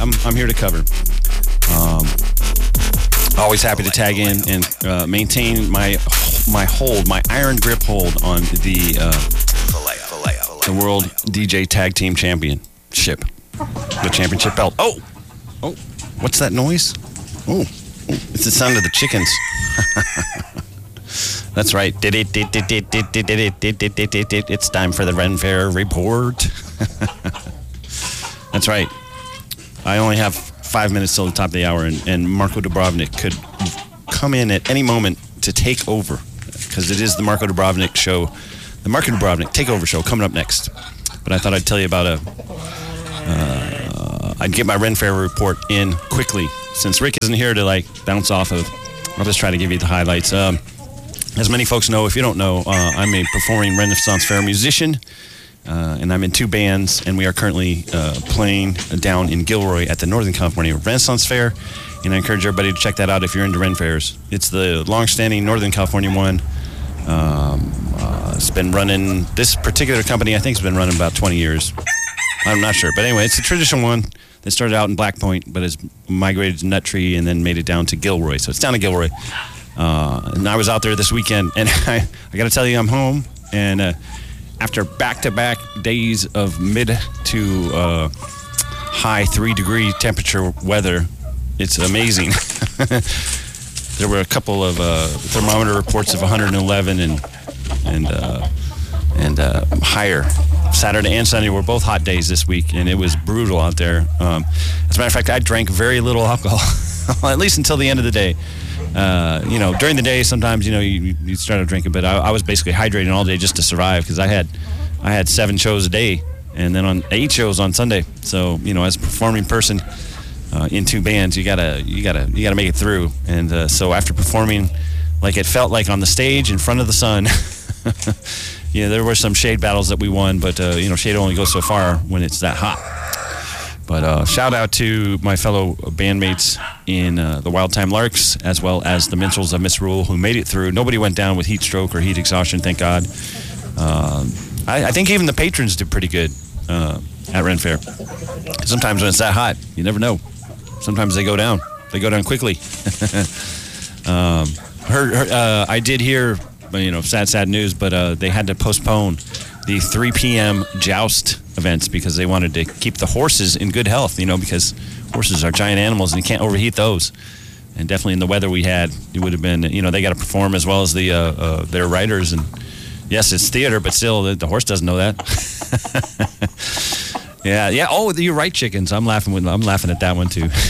I'm here to cover. Always happy to tag in and maintain my iron grip hold on the World DJ Tag Team Championship, the championship belt. Oh, what's that noise? Oh, it's the sound of the chickens. That's right. It's time for the Ren Fair report. That's right. I only have 5 minutes till the top of the hour, and Marko Dubrovnik could come in at any moment to take over, because it is the Marko Dubrovnik show, the Marko Dubrovnik Takeover show coming up next. But I thought I'd tell you about I'd get my Ren Fair report in quickly, since Rick isn't here to bounce off of. I'll just try to give you the highlights. As many folks know, if you don't know, I'm a performing Renaissance Fair musician. And I'm in 2 bands, and we are currently playing down in Gilroy at the Northern California Renaissance Fair. And I encourage everybody to check that out if you're into Ren Fairs. It's the long-standing Northern California one. It's been running, this particular company, I think, has been running about 20 years. I'm not sure. But anyway, it's a traditional one that started out in Black Point, but has migrated to Nut Tree and then made it down to Gilroy. So it's down to Gilroy. And I was out there this weekend, and I got to tell you, I'm home, and after back-to-back days of mid to high 3-degree temperature weather, it's amazing. There were a couple of thermometer reports of 111 and higher. Saturday and Sunday were both hot days this week, and it was brutal out there. As a matter of fact, I drank very little alcohol, at least until the end of the day. During the day, sometimes, you start drinking, but I was basically hydrating all day just to survive, because I had 7 shows a day, and then on 8 shows on Sunday. So, as a performing person in 2 bands, you gotta make it through. And so after performing, like it felt like on the stage in front of the sun, there were some shade battles that we won, but shade only goes so far when it's that hot. But shout out to my fellow bandmates in the Wild Time Larks, as well as the Minstrels of Misrule, who made it through. Nobody went down with heat stroke or heat exhaustion, thank God. I think even the patrons did pretty good at Ren Fair. Sometimes when it's that hot, you never know. Sometimes they go down. They go down quickly. I did hear, sad news, but they had to postpone the 3 p.m. joust events because they wanted to keep the horses in good health, because horses are giant animals and you can't overheat those. And definitely in the weather we had, it would have been, they got to perform as well as their riders. And yes, it's theater, but still, the horse doesn't know that. Yeah. Oh, you're right, chickens. I'm laughing at that one too.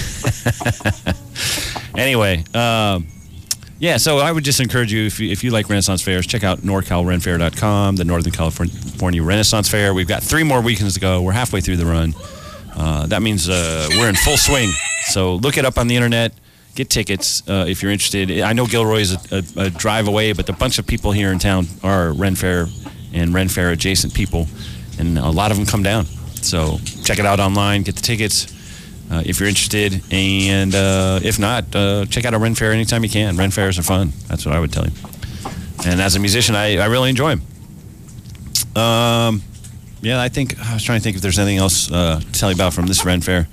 Anyway, so I would just encourage you, if you like Renaissance Fairs, check out NorCalRenFair.com, the Northern California Renaissance Fair. We've got 3 more weekends to go. We're halfway through the run. That means we're in full swing. So look it up on the internet. Get tickets if you're interested. I know Gilroy is a drive away, but a bunch of people here in town are Ren Fair and Ren Fair adjacent people, and a lot of them come down. So check it out online. Get the tickets. If you're interested, and if not, check out a Ren Fair anytime you can. Ren Fairs are fun. That's what I would tell you. And as a musician, I really enjoy them. I was trying to think if there's anything else to tell you about from this Ren Fair.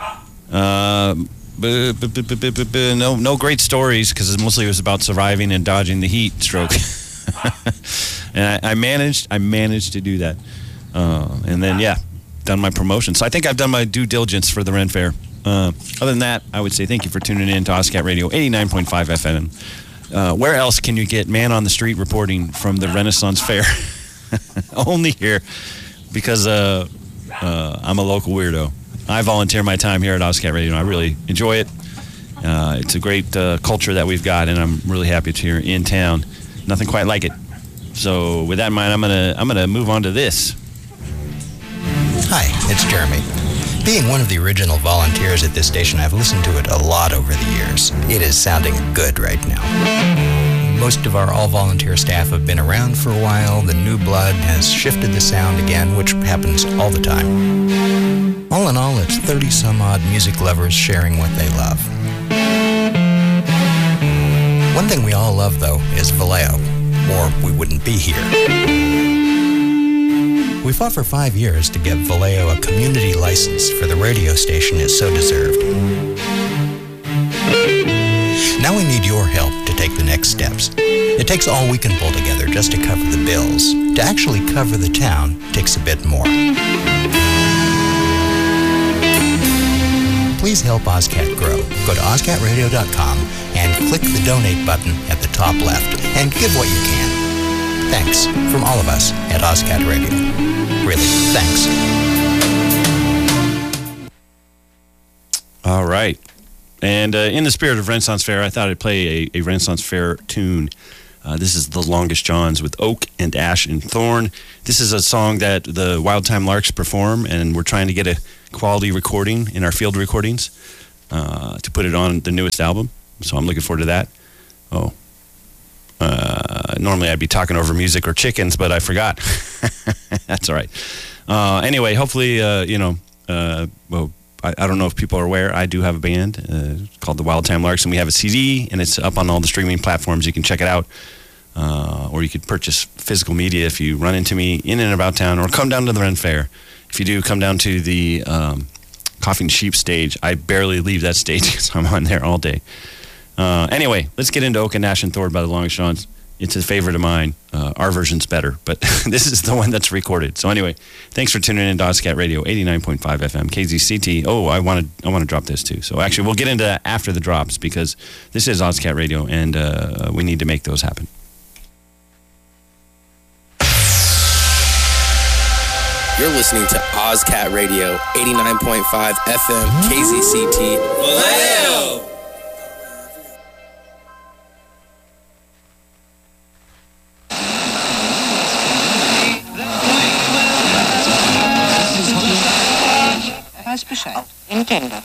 No great stories, because mostly it was about surviving and dodging the heat stroke. And I managed to do that. And then, done my promotion. So I think I've done my due diligence for the Ren Fair. Other than that, I would say thank you for tuning in to OSCAT Radio 89.5 FM. Where else can you get man on the street reporting from the Renaissance Fair? Only here, because I'm a local weirdo. I volunteer my time here at OSCAT Radio, and I really enjoy it. It's a great culture that we've got, and I'm really happy it's here in town. Nothing quite like it. So with that in mind, I'm gonna move on to this. Hi, it's Jeremy. Being one of the original volunteers at this station, I've listened to it a lot over the years. It is sounding good right now. Most of our all-volunteer staff have been around for a while. The new blood has shifted the sound again, which happens all the time. All in all, it's 30-some-odd music lovers sharing what they love. One thing we all love, though, is Vallejo, or we wouldn't be here. We fought for 5 years to give Vallejo a community license for the radio station it so deserved. Now we need your help to take the next steps. It takes all we can pull together just to cover the bills. To actually cover the town takes a bit more. Please help OzCat grow. Go to OzCatRadio.com and click the donate button at the top left and give what you can. Thanks from all of us at OzCat Radio. Really, thanks. All right. And in the spirit of Renaissance Fair, I thought I'd play a Renaissance Fair tune. This is The Longest Johns with Oak and Ash and Thorn. This is a song that the Wild Time Larks perform, and we're trying to get a quality recording in our field recordings to put it on the newest album. So I'm looking forward to that. Normally I'd be talking over music or chickens, but I forgot. That's all right. Anyway, hopefully, I don't know if people are aware, I do have a band called the Wild Time Larks, and we have a CD, and it's up on all the streaming platforms. You can check it out, or you could purchase physical media if you run into me in and about town, or come down to the Ren Fair. If you do, come down to the Coughing Sheep stage. I barely leave that stage because I'm on there all day. Anyway, let's get into Oak and Ash and Thorn by the Longest Johns. It's a favorite of mine. Our version's better, but this is the one that's recorded. So anyway, thanks for tuning in to OzCat Radio, 89.5 FM, KZCT. Oh, I want to drop this too. So actually, we'll get into that after the drops because this is OzCat Radio, and we need to make those happen. You're listening to OzCat Radio, 89.5 FM, KZCT. Vallejo! Weiß Bescheid. Nintendo.